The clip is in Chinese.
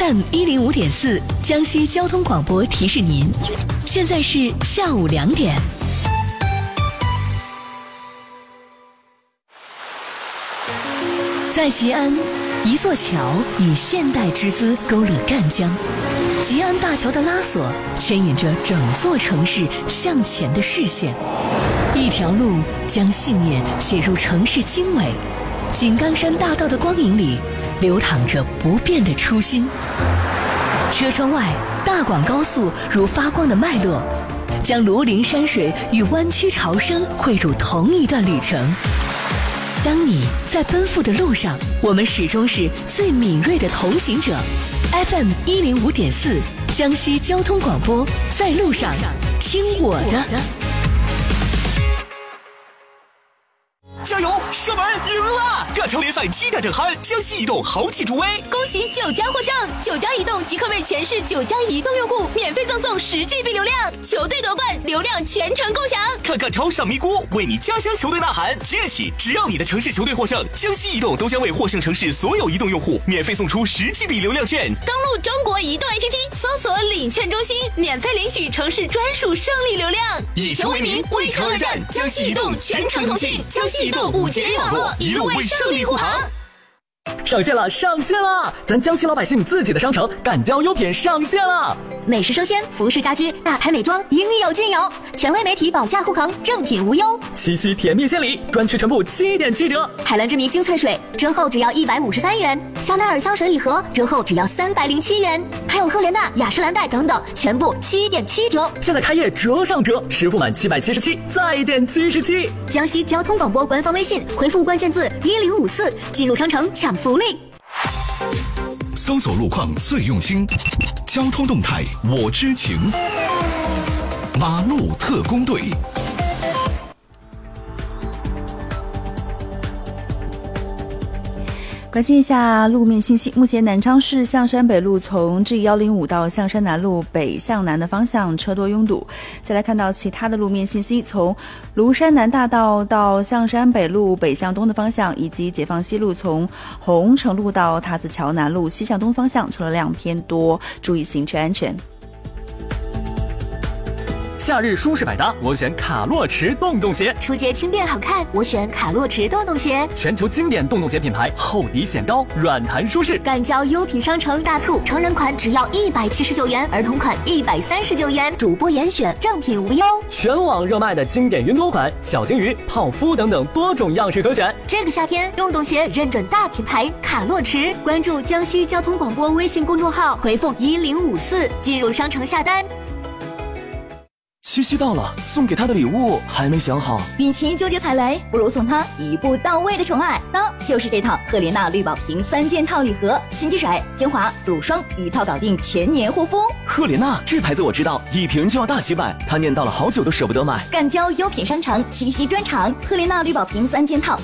FM105.4江西交通广播提示您，现在是下午2点。在吉安，一座桥以现代之姿勾勒赣江。吉安大桥的拉索牵引着整座城市向前的视线，一条路将信念写入城市经纬。井冈山大道的光影里流淌着不变的初心。车窗外，大广高速如发光的脉络，将庐陵山水与湾区潮生汇入同一段旅程。当你在奔赴的路上，我们始终是最敏锐的同行者。FM105.4江西交通广播，在路上听我的。 加油！射门赢了！亚超联赛7点震撼，江西移动豪气助威， 恭喜9家获胜！9家移动即可为全市9家移动用户免费赠送10GB 流量，球队夺冠，流量全程共享。 看看超上咪咕，为你家乡球队呐喊！即日起，只要你的城市球队获胜，江西移动都将为获胜城市所有移动用户免费送出10GB 流量券。 登录中国移动 APP， 搜索领券中心，免费领取城市专属胜利流量。 以球为名，为城而战，江西移动全程同信，江西移动5G 网络，一路为胜利护航。 上线了，上线了！咱江西老百姓自己的商城赣交优品上线了， 美食生鲜、服饰家居、大牌美妆，应有尽有。权威媒体保价护航，正品无忧。 七夕甜蜜献礼，专区全部7.7折。 海蓝之谜精粹水折后只要153元，香奈儿香水礼盒折后只要307元，还有赫莲娜、雅诗兰黛等等，全部7.7折。 现在开业折上折，实付满777再减77。 江西交通广播官方微信回复关键字1054，进入商城抢福利。 搜索路况最用心，交通动态我知情，马路特工队。 关心一下路面信息，目前南昌市象山北路从 G105 到象山南路北向南的方向车多拥堵。再来看到其他的路面信息，从庐山南大道到象山北路北向东的方向，以及解放西路从红城路到塔子桥南路西向东方向车辆偏多，注意行车安全。 夏日舒适百搭，我选卡洛驰洞洞鞋。 出街轻便好看，我选卡洛驰洞洞鞋。 全球经典洞洞鞋品牌，厚底显高，软弹舒适。 赣交优品商城大促，成人款只要179元，儿童款139元，主播严选，正品无忧。 全网热卖的经典云朵款、小金鱼、泡芙等等多种样式可选。 这个夏天，洞洞鞋认准大品牌卡洛驰，关注江西交通广播微信公众号，回复1054进入商城下单。 七夕到了，送给他的礼物还没想好。 与其纠结踩雷，不如送他一步到位的宠爱，那就是这套赫莲娜绿宝瓶3件套礼盒，新机水、精华、乳霜一套搞定全年护肤。 赫莲娜这牌子我知道，1瓶就要大几百，他念叨了好久都舍不得买。 赣交优品商城七夕专场，赫莲娜绿宝瓶3件套